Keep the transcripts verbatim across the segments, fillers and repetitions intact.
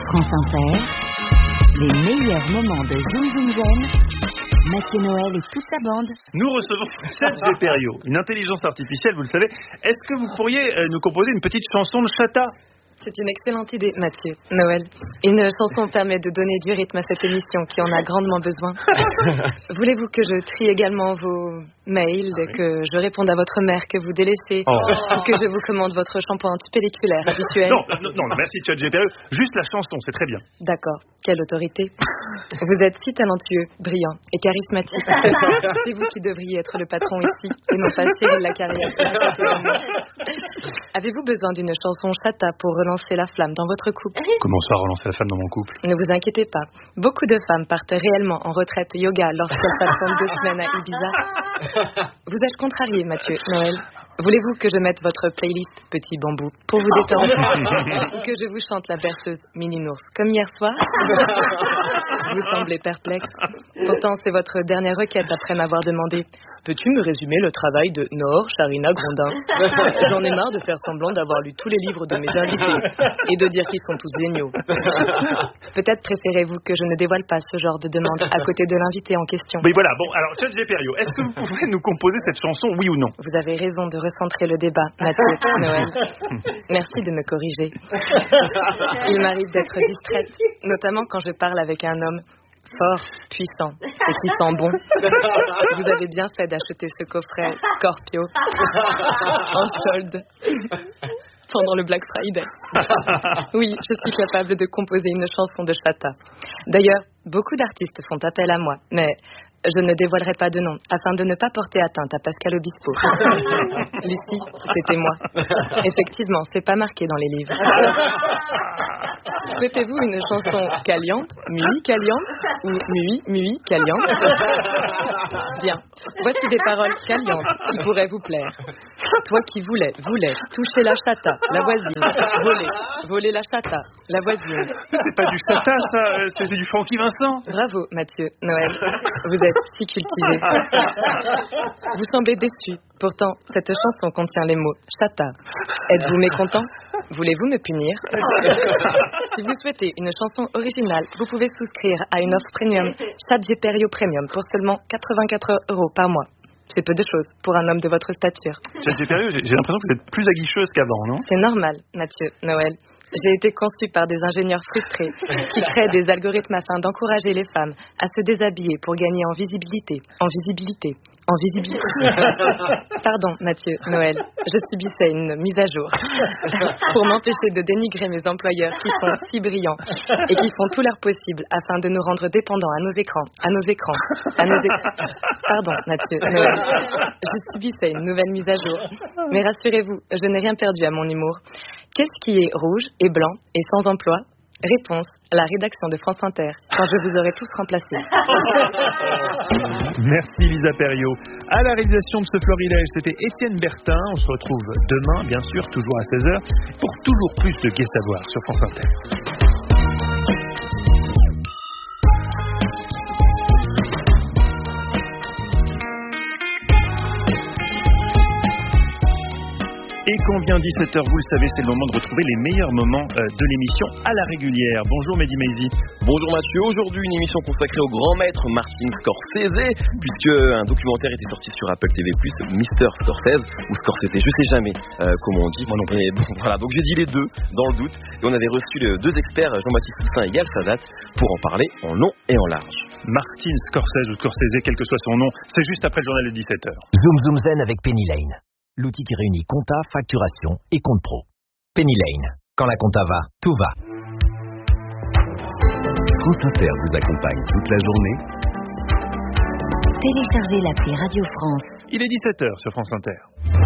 France Inter, les meilleurs moments de Zoom Zoom Zen, Mathieu Noël et toute sa bande. Nous recevons ChatGPerio, une intelligence artificielle, vous le savez. Est-ce que vous pourriez euh, nous composer une petite chanson de Chata ? C'est une excellente idée, Mathieu. Noël. Une chanson permet de donner du rythme à cette émission qui en a grandement besoin. Voulez-vous que je trie également vos mails, ah oui. que je réponde à votre mère que vous délaissez, oh. ou que je vous commande votre shampoing antipelliculaire habituel? Non, non, non, merci ChatGPerio. Juste la chanson, c'est très bien. D'accord. Quelle autorité. Vous êtes si talentueux, brillant et charismatique. C'est vous qui devriez être le patron ici, et non pas Cyril Lacarrière. Avez-vous besoin d'une chanson Chata pour relancer la flamme dans votre couple? Comment ça, relancer la flamme dans mon couple? Ne vous inquiétez pas. Beaucoup de femmes partent réellement en retraite yoga lorsqu'elles passent deux semaines à Ibiza. Vous ai-je contrarié, Mathieu, Noël? Voulez-vous que je mette votre playlist Petit Bambou pour vous détendre ou que je vous chante la berceuse Mini Nours comme hier soir? Vous semblez perplexe. Pourtant, c'est votre dernière requête après m'avoir demandé: peux-tu me résumer le travail de Nord Charina Grondin? J'en ai marre de faire semblant d'avoir lu tous les livres de mes invités et de dire qu'ils sont tous géniaux. Peut-être préférez-vous que je ne dévoile pas ce genre de demande à côté de l'invité en question. Oui, voilà. Bon, alors, ChatGPerio, est-ce que vous pouvez nous composer cette chanson, oui ou non? Vous avez raison de recentrer le débat, Mathieu, Noël. Merci de me corriger. Il m'arrive d'être distraite, notamment quand je parle avec un homme fort, puissant et qui sent bon. Vous avez bien fait d'acheter ce coffret Scorpio en solde pendant le Black Friday. Oui, je suis capable de composer une chanson de Chata. D'ailleurs, beaucoup d'artistes font appel à moi, mais je ne dévoilerai pas de nom, afin de ne pas porter atteinte à Pascal Obispo. Lucie, c'était moi. Effectivement, c'est pas marqué dans les livres. Souhaitez-vous une chanson caliente, mui caliente, ou mui, mui caliente? Bien, voici des paroles calientes qui pourraient vous plaire. Toi qui voulais, voulais, toucher la chata, la voisine, voler, voler la chata, la voisine. C'est pas du chata, ça, c'est du Francky Vincent. Bravo, Mathieu, Noël. Vous êtes si cultivé. Vous semblez déçu. Pourtant, cette chanson contient les mots chata. Êtes-vous mécontent? Voulez-vous me punir? Si vous souhaitez une chanson originale, vous pouvez souscrire à une offre premium ChatGPerio Premium pour seulement quatre-vingt-quatre euros par mois. C'est peu de choses pour un homme de votre stature. ChatGPerio, j'ai, j'ai l'impression que vous êtes plus aguicheuse qu'avant, non? C'est normal, Mathieu, Noël. J'ai été conçue par des ingénieurs frustrés qui créent des algorithmes afin d'encourager les femmes à se déshabiller pour gagner en visibilité, en visibilité, en visibilité. Pardon, Mathieu, Noël, je subissais une mise à jour pour m'empêcher de dénigrer mes employeurs qui sont si brillants et qui font tout leur possible afin de nous rendre dépendants à nos écrans, à nos écrans, à nos écrans. Pardon, Mathieu, Noël, je subissais une nouvelle mise à jour. Mais rassurez-vous, je n'ai rien perdu à mon humour. Qu'est-ce qui est rouge et blanc et sans emploi? Réponse, la rédaction de France Inter, quand je vous aurai tous remplacés. Merci Lisa Perio. À la réalisation de ce florilège, c'était Étienne Bertin. On se retrouve demain, bien sûr, toujours à seize heures, pour toujours plus de Gai Savoir sur France Inter. Et qu'on vient dix-sept heures, vous le savez, c'est le moment de retrouver les meilleurs moments de l'émission à la régulière. Bonjour Mehdi Maizi. Bonjour Mathieu. Aujourd'hui, une émission consacrée au grand maître Martin Scorsese, puisque un documentaire était sorti sur Apple T V plus, Mister Scorsese, ou Scorsese, je sais jamais euh, comment on dit. Moi non plus. Et bon, voilà, donc j'ai dit les deux, dans le doute. Et on avait reçu les deux experts, Jean-Baptiste Toussaint et Gal Sadat, pour en parler en long et en large. Martin Scorsese ou Scorsese, quel que soit son nom, c'est juste après le journal de dix-sept heures. Zoom Zoom Zen avec Penny Lane. L'outil qui réunit compta, facturation et compte pro. Penny Lane. Quand la compta va, tout va. France Inter vous accompagne toute la journée. Téléchargez l'appli Radio France. Il est dix-sept heures sur France Inter.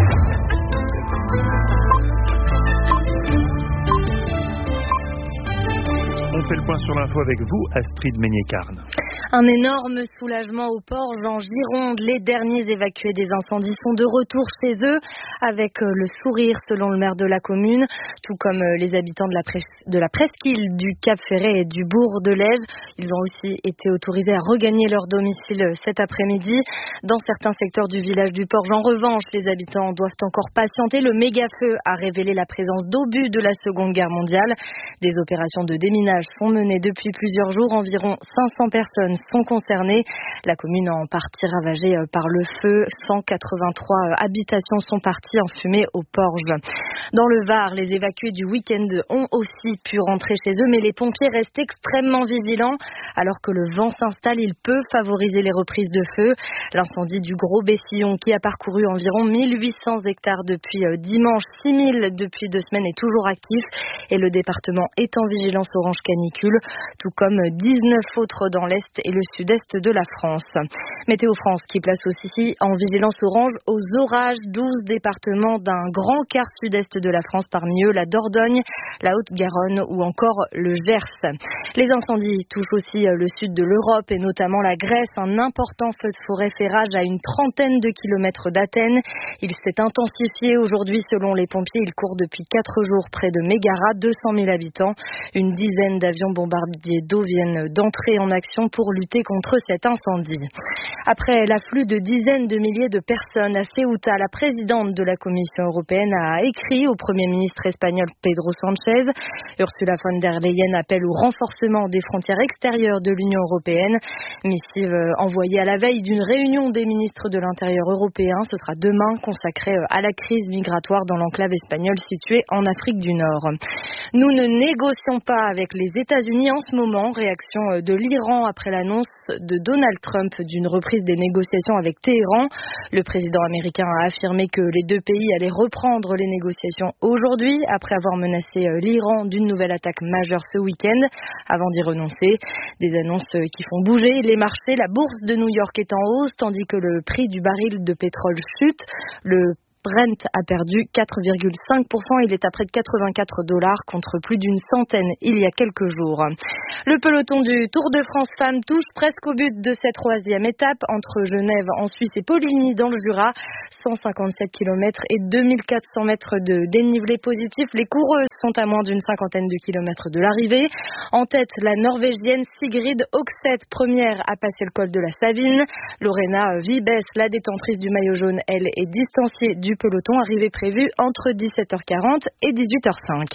On fait le point sur l'info avec vous, Astrid Meignet-Carne. Un énorme soulagement au Porge en Gironde. Les derniers évacués des incendies sont de retour chez eux avec le sourire selon le maire de la commune, tout comme les habitants de la, pres- de la presqu'île du Cap Ferret et du bourg de Lège. Ils ont aussi été autorisés à regagner leur domicile cet après-midi. Dans certains secteurs du village du Porge, en revanche, les habitants doivent encore patienter. Le méga-feu a révélé la présence d'obus de la Seconde Guerre mondiale. Des opérations de déminage sont menées depuis plusieurs jours. Environ cinq cents personnes sont concernées. La commune en partie ravagée par le feu. cent quatre-vingt-trois habitations sont parties en fumée aux Porges. Dans le Var, les évacués du week-end ont aussi pu rentrer chez eux, mais les pompiers restent extrêmement vigilants. Alors que le vent s'installe, il peut favoriser les reprises de feu. L'incendie du Gros Bessillon, qui a parcouru environ mille huit cents hectares depuis dimanche, six mille depuis deux semaines, est toujours actif. Et le département est en vigilance orange canicule, tout comme dix-neuf autres dans l'Est et le Sud-Est de la France. Météo France qui place aussi en vigilance orange aux orages, douze départements d'un grand quart sud-est de la France, parmi eux la Dordogne, la Haute-Garonne ou encore le Gers. Les incendies touchent aussi le sud de l'Europe et notamment la Grèce. Un important feu de forêt fait rage à une trentaine de kilomètres d'Athènes. Il s'est intensifié aujourd'hui selon les pompiers. Il court depuis quatre jours près de Mégara, deux cent mille habitants. Une dizaine d'avions bombardiers d'eau viennent d'entrer en action pour lutter contre cet incendie. Après l'afflux de dizaines de milliers de personnes à Ceuta, la présidente de la Commission européenne a écrit au Premier ministre espagnol Pedro Sánchez. Ursula von der Leyen appelle au renforcement des frontières extérieures de l'Union européenne. Missive envoyée à la veille d'une réunion des ministres de l'Intérieur européens. Ce sera demain consacré à la crise migratoire dans l'enclave espagnole située en Afrique du Nord. Nous ne négocions pas avec les États-Unis en ce moment. Réaction de l'Iran après l'annonce de Donald Trump d'une reprise des négociations avec Téhéran. Le président américain a affirmé que les deux pays allaient reprendre les négociations aujourd'hui après avoir menacé l'Iran d'une nouvelle attaque majeure ce week-end avant d'y renoncer. Des annonces qui font bouger les marchés. La bourse de New York est en hausse tandis que le prix du baril de pétrole chute. Le Brent a perdu quatre virgule cinq pour cent. Il est à près de quatre-vingt-quatre dollars contre plus d'une centaine il y a quelques jours. Le peloton du Tour de France Femmes touche presque au but de cette troisième étape entre Genève en Suisse et Poligny dans le Jura. cent cinquante-sept kilomètres et deux mille quatre cents mètres de dénivelé positif. Les coureuses sont à moins d'une cinquantaine de kilomètres de l'arrivée. En tête, la Norvégienne Sigrid Høgseth, première à passer le col de la Savine. Lorena Vibes, la détentrice du maillot jaune, elle est distanciée du peloton, arrivée prévue entre dix-sept heures quarante et dix-huit heures cinq.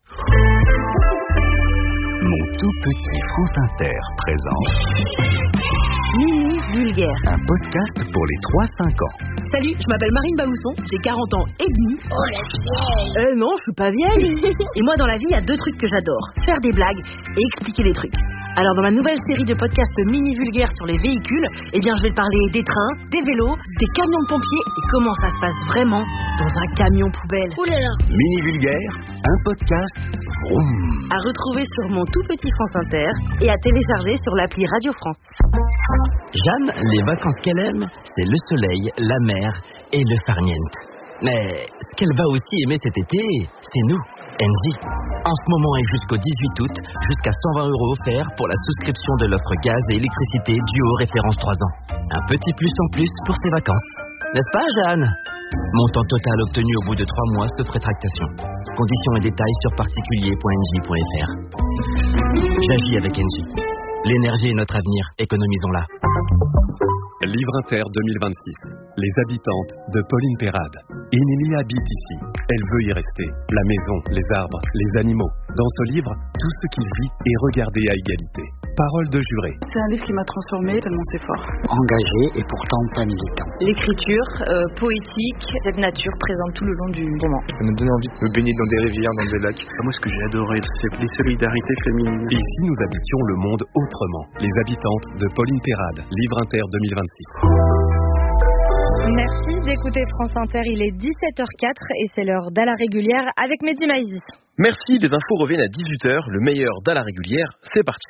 Mon tout petit France Inter présente Mini Vulgaire, un podcast pour les trois cinq ans. Salut, je m'appelle Marine Baousson, j'ai quarante ans et demi. Oh la vieille. Euh non, je suis pas vieille. Et moi dans la vie, il y a deux trucs que j'adore, faire des blagues et expliquer des trucs. Alors dans ma nouvelle série de podcasts mini vulgaires sur les véhicules, eh bien je vais te parler des trains, des vélos, des camions de pompiers et comment ça se passe vraiment dans un camion poubelle. Ouh là là. Mini Vulgaire, un podcast vroom. À retrouver sur mon tout petit France Inter et à télécharger sur l'appli Radio France. Jeanne, les vacances qu'elle aime, c'est le soleil, la mer et le farniente. Mais ce qu'elle va aussi aimer cet été, c'est nous, Engie. En ce moment et jusqu'au dix-huit août, jusqu'à cent vingt euros offerts pour la souscription de l'offre gaz et électricité duo référence trois ans. Un petit plus en plus pour ses vacances. N'est-ce pas, Jeanne? Montant total obtenu au bout de trois mois sauf rétractation. Conditions et détails sur particulier point n j point f r. J'agis avec Engie. L'énergie est notre avenir, économisons-la. Livre Inter deux mille vingt-six. Les habitantes de Pauline Perrade. Émilie habite ici. Elle veut y rester. La maison, les arbres, les animaux. Dans ce livre, tout ce qui vit est regardé à égalité. Parole de juré. C'est un livre qui m'a transformée tellement c'est fort. Engagé et pourtant pas militant. L'écriture euh, poétique, cette nature présente tout le long du roman. Ça m'a donné envie de me baigner dans des rivières, dans des lacs. Moi, ce que j'ai adoré, c'est les solidarités féminines. Et si nous habitions le monde autrement? Les habitantes de Pauline Perrade. Livre Inter deux mille vingt-six. Merci d'écouter France Inter, il est dix-sept heures quatre et c'est l'heure d'À la régulière avec Mehdi Maizi. Merci, les infos reviennent à dix-huit heures, le meilleur d'À la régulière, c'est parti.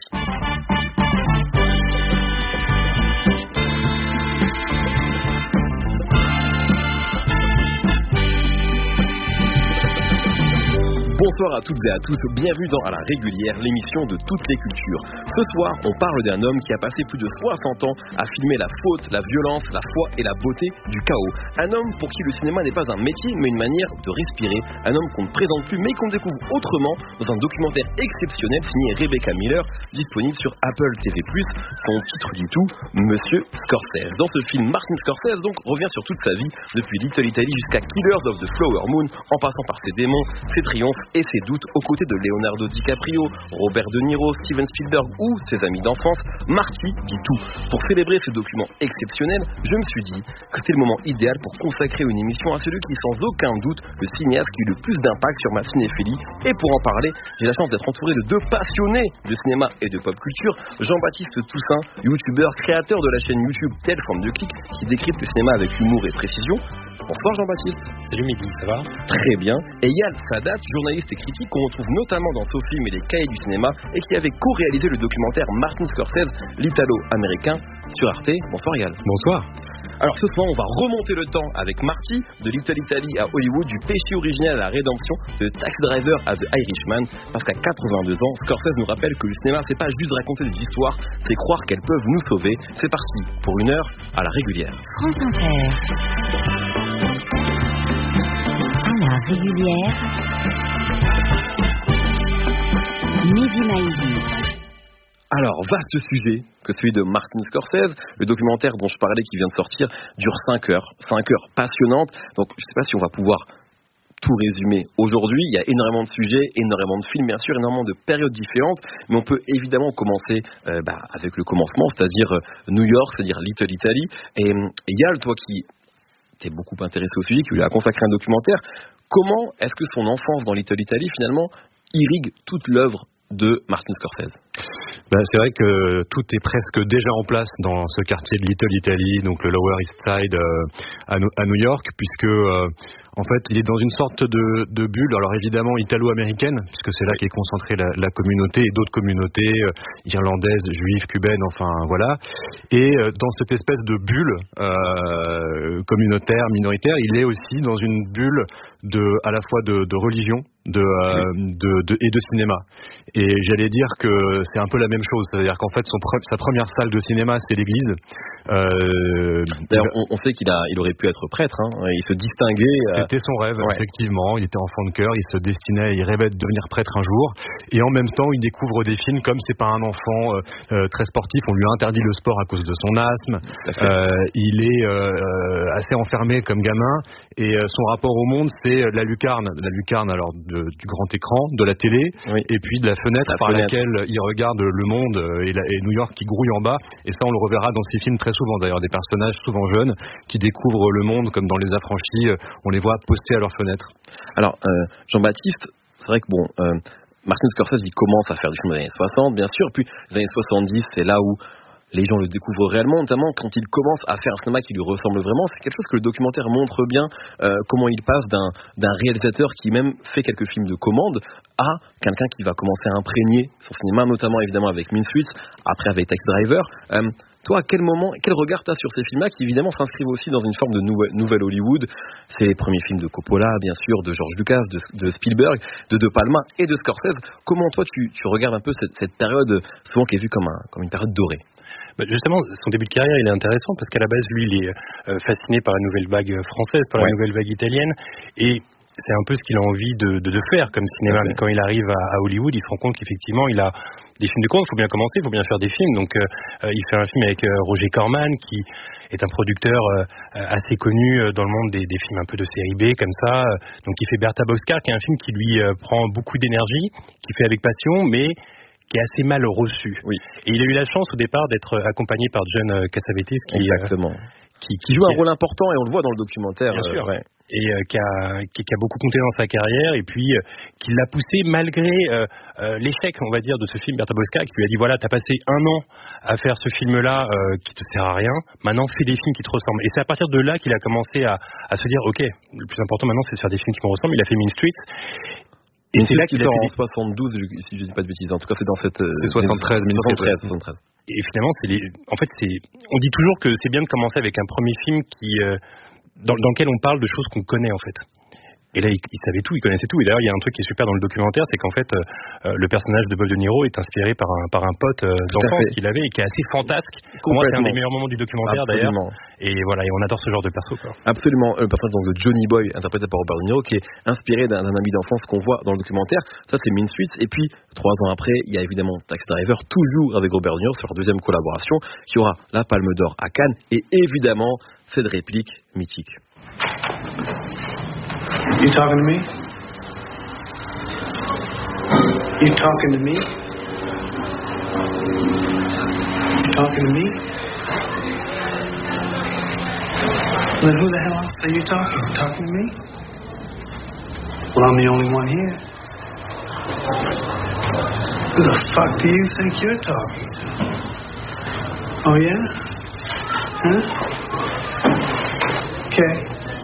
Bonsoir à toutes et à tous, bienvenue dans À la régulière, l'émission de toutes les cultures. Ce soir, on parle d'un homme qui a passé plus de soixante ans à filmer la faute, la violence, la foi et la beauté du chaos. Un homme pour qui le cinéma n'est pas un métier, mais une manière de respirer. Un homme qu'on ne présente plus, mais qu'on découvre autrement dans un documentaire exceptionnel signé Rebecca Miller, disponible sur Apple T V plus. Son titre du tout, Monsieur Scorsese. Dans ce film, Martin Scorsese donc revient sur toute sa vie, depuis Little Italy jusqu'à Killers of the Flower Moon, en passant par ses démons, ses triomphes et et ses doutes aux côtés de Leonardo DiCaprio, Robert De Niro, Steven Spielberg ou ses amis d'enfance, Marty dit tout. Pour célébrer ce document exceptionnel, je me suis dit que c'était le moment idéal pour consacrer une émission à celui qui, sans aucun doute, le cinéaste qui a eu le plus d'impact sur ma cinéphilie. Et pour en parler, j'ai la chance d'être entouré de deux passionnés de cinéma et de pop culture, Jean-Baptiste Toussaint, youtubeur, créateur de la chaîne YouTube Telle Forme de Clic, qui décrypte le cinéma avec humour et précision. Bonsoir Jean-Baptiste. Salut Mehdi, ça va? Très bien. Et Yal Sadat, journaliste et critique qu'on retrouve notamment dans Tofilm et les Cahiers du cinéma et qui avait co-réalisé le documentaire Martin Scorsese, l'Italo-américain, sur Arte. Bonsoir Yal. Bonsoir. Alors ce soir, on va remonter le temps avec Marty, de Little Italy à Hollywood, du péché originel à la rédemption, de Taxi Driver à The Irishman, parce qu'à quatre-vingt-deux ans, Scorsese nous rappelle que le cinéma, c'est pas juste raconter des histoires, c'est croire qu'elles peuvent nous sauver. C'est parti pour une heure à la régulière. France Inter. À la régulière. Mehdi Maizi. Alors, vaste sujet que celui de Martin Scorsese, le documentaire dont je parlais qui vient de sortir dure cinq heures, cinq heures passionnantes, donc je ne sais pas si on va pouvoir tout résumer aujourd'hui, il y a énormément de sujets, énormément de films, bien sûr, énormément de périodes différentes, mais on peut évidemment commencer euh, bah, avec le commencement, c'est-à-dire euh, New York, c'est-à-dire Little Italy, et, et Yal, toi qui t'es beaucoup intéressé au sujet, qui lui a consacré un documentaire, comment est-ce que son enfance dans Little Italy, finalement, irrigue toute l'œuvre de Martin Scorsese? Ben, c'est vrai que tout est presque déjà en place dans ce quartier de Little Italy, donc le Lower East Side euh, à, à New York, puisque euh, en fait il est dans une sorte de, de bulle, alors évidemment italo-américaine, puisque c'est là qu'est concentrée la, la communauté et d'autres communautés euh, irlandaises, juives, cubaines, enfin voilà. Et euh, dans cette espèce de bulle euh, communautaire, minoritaire, il est aussi dans une bulle de, à la fois de, de religion, de, euh, de, de, et de cinéma. Et j'allais dire que c'est un peu la même chose, c'est-à-dire qu'en fait son pre- sa première salle de cinéma c'est l'église. Euh, D'ailleurs on, on sait qu'il a, il aurait pu être prêtre, hein, il se distinguait. C'était son rêve, ouais. Effectivement, il était enfant de cœur, il se destinait, il rêvait de devenir prêtre un jour, et en même temps il découvre des films, comme c'est pas un enfant euh, euh, très sportif, on lui a interdit le sport à cause de son asthme, euh, il est euh, assez enfermé comme gamin, et euh, son rapport au monde c'est la lucarne, la lucarne alors de, du grand écran, de la télé, oui. Et puis de la fenêtre la par fenêtre. laquelle il regarde le monde et, la, et New York qui grouille en bas, et ça on le reverra dans ces films très souvent d'ailleurs, des personnages souvent jeunes qui découvrent le monde comme dans Les Affranchis, on les voit postés à leur fenêtre. Alors euh, Jean-Baptiste, c'est vrai que bon euh, Martin Scorsese il commence à faire des films des années soixante bien sûr, puis les années soixante-dix c'est là où les gens le découvrent réellement, notamment quand il commence à faire un cinéma qui lui ressemble vraiment. C'est quelque chose que le documentaire montre bien, euh, comment il passe d'un, d'un réalisateur qui même fait quelques films de commande à quelqu'un qui va commencer à imprégner son cinéma, notamment évidemment avec Mean Streets, après avec Taxi Driver. Euh, toi, à quel moment, quel regard tu as sur ces films-là qui évidemment s'inscrivent aussi dans une forme de nouvelle, nouvelle Hollywood? C'est les premiers films de Coppola, bien sûr, de George Lucas, de, de Spielberg, de De Palma et de Scorsese. Comment toi tu, tu regardes un peu cette, cette période souvent qui est vue comme, un, comme une période dorée? Bah justement, son début de carrière, il est intéressant parce qu'à la base, lui, il est euh, fasciné par la nouvelle vague française, par ouais. la nouvelle vague italienne, et c'est un peu ce qu'il a envie de, de, de faire comme cinéma. Okay. Mais quand il arrive à, à Hollywood, il se rend compte qu'effectivement, il a des films de commande. Il faut bien commencer, il faut bien faire des films. Donc, euh, il fait un film avec euh, Roger Corman, qui est un producteur euh, assez connu dans le monde des, des films un peu de série B, comme ça. Donc, il fait Bertha Boxcar, qui est un film qui lui euh, prend beaucoup d'énergie, qu'il fait avec passion, mais qui est assez mal reçu. Oui. Et il a eu la chance au départ d'être accompagné par John Cassavetes, qui, Exactement. Euh, qui, qui joue qui un rôle important, et on le voit dans le documentaire. Bien euh, sûr. Ouais. Et euh, qui, a, qui, qui a beaucoup compté dans sa carrière, et puis euh, qui l'a poussé malgré euh, euh, l'échec, on va dire, de ce film Bertha Boxcar, qui lui a dit voilà, t'as passé un an à faire ce film-là euh, qui te sert à rien, maintenant fais des films qui te ressemblent. Et c'est à partir de là qu'il a commencé à, à se dire ok, le plus important maintenant c'est de faire des films qui me ressemblent. Il a fait Mean Streets. Et c'est là qu'il sort en soixante-douze, si je dis pas de bêtises. En tout cas, c'est dans cette. C'est soixante-treize, soixante-treize, soixante-treize. Et finalement, c'est les. En fait, c'est. On dit toujours que c'est bien de commencer avec un premier film qui, euh, dans, dans lequel on parle de choses qu'on connaît en fait. Et là, il, il savait tout, il connaissait tout. Et d'ailleurs, il y a un truc qui est super dans le documentaire, c'est qu'en fait, euh, le personnage de Bob De Niro est inspiré par un, par un pote euh, d'enfance qu'il avait et qui est assez fantasque. Pour moi, c'est un des meilleurs moments du documentaire. Absolument. D'ailleurs. Et voilà, et on adore ce genre de perso, quoi. Absolument. Le personnage donc, de Johnny Boy, interprété par Robert De Niro, qui est inspiré d'un, d'un ami d'enfance qu'on voit dans le documentaire. Ça, c'est Mean Streets. Et puis, trois ans après, il y a évidemment Taxi Driver, toujours avec Robert De Niro, sur leur deuxième collaboration, qui aura la Palme d'Or à Cannes. Et évidemment, cette réplique mythique. You talking to me? You talking to me? You talking to me? Then who the hell else are you talking? Talking to me? Well, I'm the only one here. Who the fuck do you think you're talking to? Oh, yeah? Huh? Okay.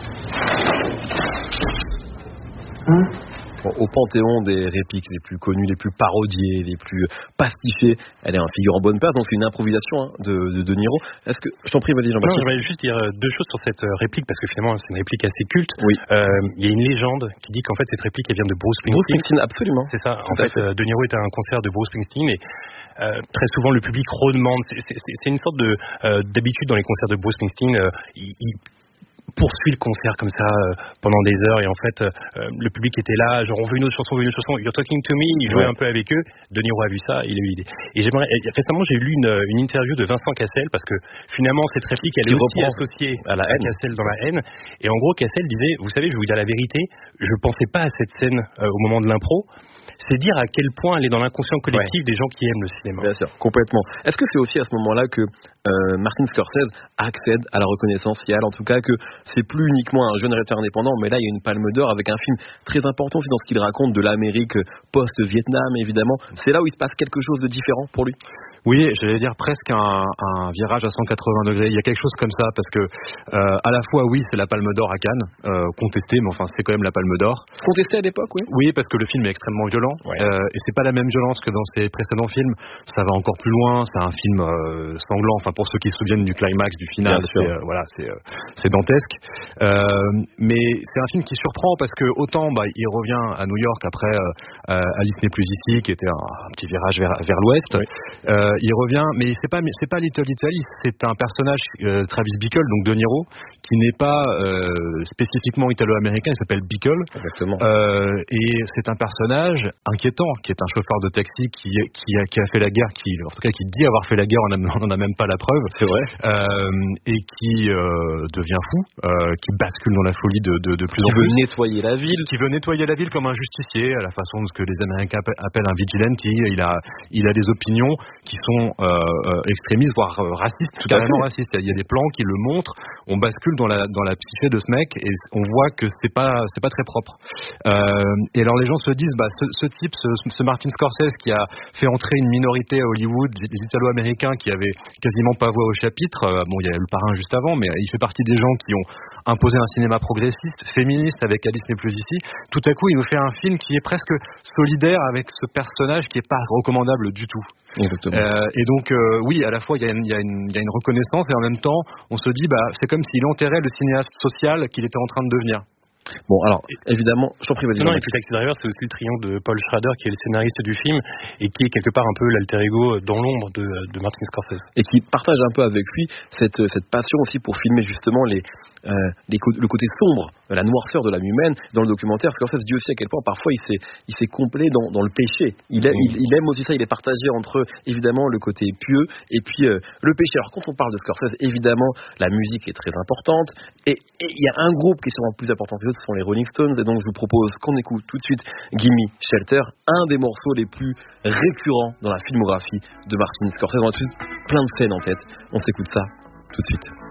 Huh? Au panthéon des répliques les plus connues, les plus parodiées, les plus pastichées, elle est un figure en bonne place, donc c'est une improvisation hein, de, de De Niro. Est-ce que, je t'en prie, vas-y Jean-Baptiste. Non, j'aimerais juste dire deux choses sur cette réplique, parce que finalement c'est une réplique assez culte. Oui. Euh, il y a une légende qui dit qu'en fait cette réplique elle vient de Bruce Springsteen. Bruce Springsteen, absolument. C'est ça. En fait, fait, De Niro était à un concert de Bruce Springsteen et euh, très souvent le public redemande. C'est, c'est, c'est une sorte de euh, d'habitude dans les concerts de Bruce Springsteen. Euh, il, il poursuit le concert comme ça euh, pendant des heures et en fait euh, le public était là, genre on veut une autre chanson, on veut une autre chanson, You're Talking to Me, il jouait ouais. un peu avec eux. De Niro a vu ça, il a eu l'idée. Et j'aimerais, récemment j'ai lu une, une interview de Vincent Cassel parce que finalement cette réplique elle est aussi associée à la haine. Cassel dans la haine et en gros Cassel disait, vous savez, je vais vous dire la vérité, je pensais pas à cette scène euh, au moment de l'impro. C'est dire à quel point elle est dans l'inconscient collectif ouais. des gens qui aiment le cinéma. Bien sûr, complètement. Est-ce que c'est aussi à ce moment-là que euh, Martin Scorsese accède à la reconnaissance sociale, en tout cas que c'est plus uniquement un jeune réalisateur indépendant, mais là il y a une palme d'or avec un film très important aussi dans ce qu'il raconte de l'Amérique post-Vietnam, évidemment. C'est là où il se passe quelque chose de différent pour lui. Oui, j'allais dire presque un, un virage à cent quatre-vingts degrés. Il y a quelque chose comme ça parce que euh, à la fois oui c'est la Palme d'Or à Cannes, euh, contestée, mais enfin c'est quand même la Palme d'Or. Contestée à l'époque, oui. Oui, parce que le film est extrêmement violent ouais. euh, et c'est pas la même violence que dans ses précédents films. Ça va encore plus loin. C'est un film euh, sanglant. Enfin pour ceux qui se souviennent du climax, du final, c'est euh, voilà, c'est euh, c'est dantesque. Euh, mais c'est un film qui surprend parce que autant bah il revient à New York après euh, Alice n'est plus ici, qui était un, un petit virage vers vers l'ouest. Oui. Euh, il revient, mais c'est pas, c'est pas Little Italy, c'est un personnage, euh, Travis Bickle, donc De Niro, qui n'est pas euh, spécifiquement italo-américain, il s'appelle Bickle. Exactement. Euh, et c'est un personnage inquiétant, qui est un chauffeur de taxi qui, qui, a, qui a fait la guerre, qui, en tout cas qui dit avoir fait la guerre, on n'en a même pas la preuve. C'est vrai. Euh, et qui euh, devient fou, euh, qui bascule dans la folie de, de, de plus qui en plus. Qui veut nettoyer la ville. Qui veut nettoyer la ville comme un justicier, à la façon de ce que les Américains appellent un vigilante. Il a, il a des opinions qui sont euh, euh, extrémistes, voire euh, racistes, tout carrément racistes. Il y a des plans qui le montrent. On bascule dans la dans la psyché de ce mec et on voit que c'est pas c'est pas très propre. Euh, et alors les gens se disent, bah ce, ce type, ce, ce Martin Scorsese qui a fait entrer une minorité à Hollywood, des Italo-Américains qui avaient quasiment pas voix au chapitre. Euh, bon, il y a Le Parrain juste avant, mais il fait partie des gens qui ont imposé un cinéma progressiste, féministe avec Alice n'est plus ici. Tout à coup, il nous fait un film qui est presque solidaire avec ce personnage qui est pas recommandable du tout. Exactement. Euh, et donc, euh, oui, à la fois, il y, y, y a une reconnaissance et en même temps, on se dit, bah, c'est comme s'il enterrait le cinéaste social qu'il était en train de devenir. Bon, alors, évidemment, je t'en prie, vas-y. Non, non, et puis Taxi Driver, c'est aussi le triomphe de Paul Schrader, qui est le scénariste du film, et qui est quelque part un peu l'alter ego dans l'ombre de, de Martin Scorsese. Et qui partage un peu avec lui cette, cette passion aussi pour filmer justement les, euh, les, le côté sombre, la noirceur de l'âme humaine. Dans le documentaire, Scorsese dit aussi à quel point parfois il s'est, il s'est comblé dans, dans le péché. Il aime, mmh. il, il aime aussi ça, il est partagé entre, évidemment, le côté pieux et puis euh, le péché. Alors, quand on parle de Scorsese, évidemment, la musique est très importante, et il y a un groupe qui est sûrement plus important que les autres, ce sont les Rolling Stones, et donc je vous propose qu'on écoute tout de suite Gimme Shelter, un des morceaux les plus récurrents dans la filmographie de Martin Scorsese. On a tout plein de scènes en tête. On s'écoute ça tout de suite.